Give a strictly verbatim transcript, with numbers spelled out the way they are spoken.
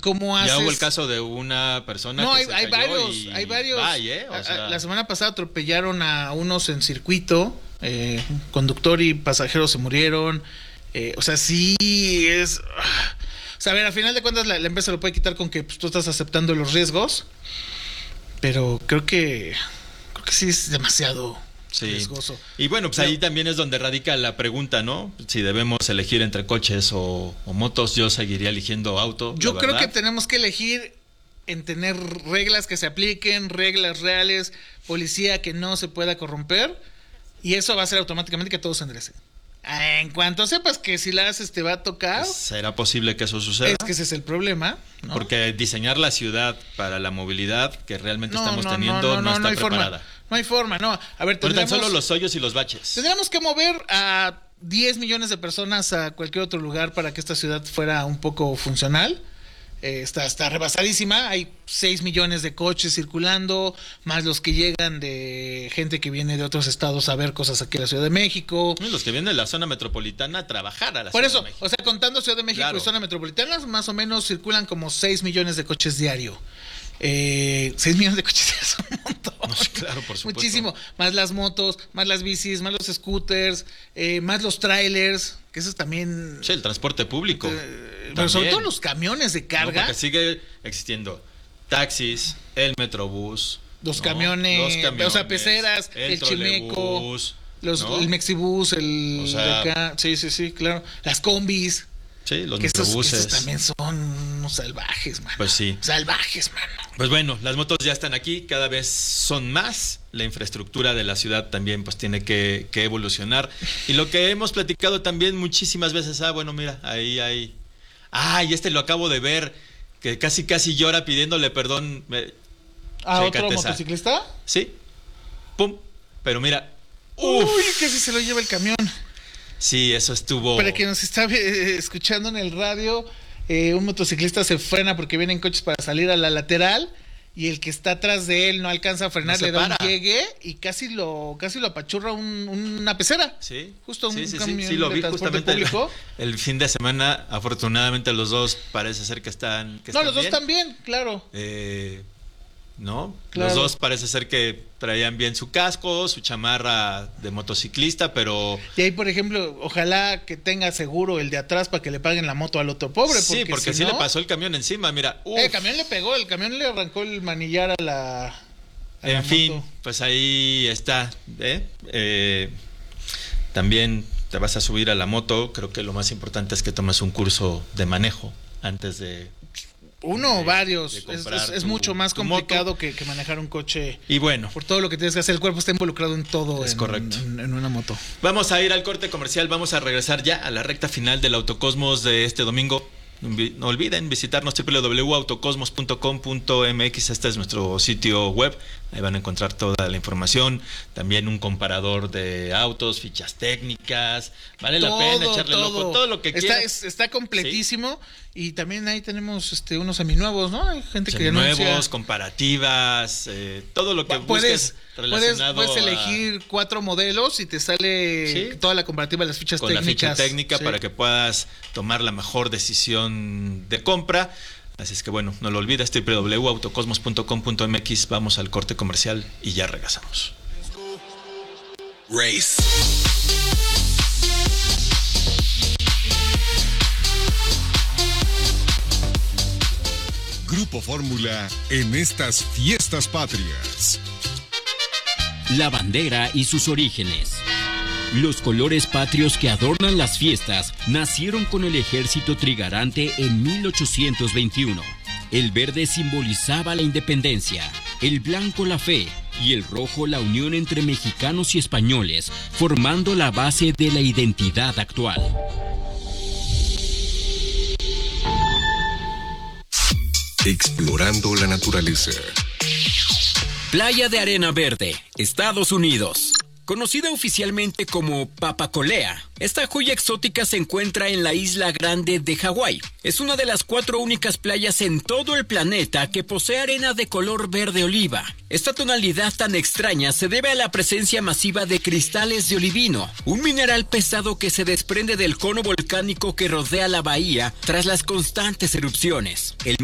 ¿cómo haces? Ya hubo el caso de una persona no, que hay, se hay cayó varios, y... hay varios. Ay, ¿eh? O sea... La semana pasada atropellaron a unos en circuito, eh, conductor y pasajeros se murieron. Eh, o sea, sí es... O sea, a ver, al final de cuentas la, la empresa lo puede quitar con que pues, tú estás aceptando los riesgos, pero creo que creo que sí es demasiado sí. riesgoso. Y bueno, pues pero, ahí también es donde radica la pregunta, ¿no? Si debemos elegir entre coches o, o motos, yo seguiría eligiendo auto. Yo creo que tenemos que elegir en tener reglas que se apliquen, reglas reales, policía que no se pueda corromper, y eso va a hacer automáticamente que todo se enderece. En cuanto sepas que si la haces te va a tocar... ¿Será posible que eso suceda? Es que ese es el problema, ¿no? Porque diseñar la ciudad para la movilidad que realmente no, estamos no, teniendo no, no, no, no está no hay preparada. Forma, no hay forma, no. A ver, tendríamos... tan solo los hoyos y los baches. Tendríamos que mover a diez millones de personas a cualquier otro lugar para que esta ciudad fuera un poco funcional. Eh, está, está rebasadísima, hay seis millones de coches circulando, más los que llegan de gente que viene de otros estados a ver cosas aquí en la Ciudad de México. Y los que vienen de la zona metropolitana a trabajar a la Por Ciudad eso, de México. O sea, contando Ciudad de México claro. y zona metropolitana, más o menos circulan como seis millones de coches diario. Eh, seis millones de coches es un montón. No, claro, por supuesto. Muchísimo. Más las motos, más las bicis, más los scooters, eh, más los trailers, que eso es también... Sí, el transporte público. Eh, pero sobre todo los camiones de carga. No, porque sigue existiendo taxis, el metrobús. Los, ¿no? camiones, los camiones, o sea, peceras, el, el chimeco, los, ¿no? el mexibús, el o sea, de acá. Sí, sí, sí, claro. Las combis. Sí, los que microbuses. Esos, esos también son unos salvajes, mano. Pues sí. Salvajes, mano. Pues bueno, las motos ya están aquí, cada vez son más. La infraestructura de la ciudad también pues tiene que, que evolucionar. Y lo que hemos platicado también muchísimas veces, ah, bueno, mira, ahí hay... Ah, y este lo acabo de ver, que casi casi llora pidiéndole perdón. ¿A otro motociclista? Esa. Sí. Pum. Pero mira. Uf. Uy, casi se lo lleva el camión. Sí, eso estuvo... Para quien nos está eh, escuchando en el radio, eh, un motociclista se frena porque vienen coches para salir a la lateral y el que está atrás de él no alcanza a frenar, no le da para. un llegue y casi lo casi lo apachurra un, una pecera. Sí. Justo un sí, sí, camión sí, sí, lo de vi transporte justamente público. El, el fin de semana, afortunadamente los dos parece ser que están que No, están los dos bien. también, claro. Eh... ¿No? Claro. Los dos parece ser que traían bien su casco, su chamarra de motociclista, pero... Y ahí, por ejemplo, ojalá que tenga seguro el de atrás para que le paguen la moto al otro pobre. Sí, porque, porque si sí no... le pasó el camión encima, mira. Uf. El camión le pegó, el camión le arrancó el manillar a la... A en la fin, moto. Pues ahí está. ¿eh? Eh, también te vas a subir a la moto, creo que lo más importante es que tomes un curso de manejo antes de... Uno o varios, de es, es, tu, es mucho más complicado que, que manejar un coche. Y bueno, por todo lo que tienes que hacer, el cuerpo está involucrado en todo. Es en, correcto. En, en una moto. Vamos a ir al corte comercial, vamos a regresar ya a la recta final del Autocosmos de este domingo. No olviden visitarnos doble u doble u doble u punto autocosmos punto com punto m x, este es nuestro sitio web, ahí van a encontrar toda la información, también un comparador de autos, fichas técnicas, vale todo, la pena echarle todo. loco, todo lo que está, quieras. Es, está completísimo. ¿Sí? Y también ahí tenemos este unos seminuevos, ¿no? Hay gente que seminuevos, anuncia... comparativas, eh, todo lo que puedes, busques relacionado puedes, puedes a... elegir cuatro modelos y te sale ¿sí? toda la comparativa de las fichas con técnicas. Con la ficha técnica sí. para que puedas tomar la mejor decisión de compra. Así es que bueno, no lo olvides, doble u doble u doble u punto autocosmos punto com punto m x. Vamos al corte comercial y ya regresamos. Race. Grupo Fórmula en estas fiestas patrias. La bandera y sus orígenes. Los colores patrios que adornan las fiestas nacieron con el ejército trigarante en mil ochocientos veintiuno. El verde simbolizaba la independencia, el blanco la fe y el rojo la unión entre mexicanos y españoles, formando la base de la identidad actual. Explorando la naturaleza. Playa de Arena Verde, Estados Unidos. Conocida oficialmente como Papacolea, esta joya exótica se encuentra en la isla Grande de Hawái. Es una de las cuatro únicas playas en todo el planeta que posee arena de color verde oliva. Esta tonalidad tan extraña se debe a la presencia masiva de cristales de olivino, un mineral pesado que se desprende del cono volcánico que rodea la bahía tras las constantes erupciones. El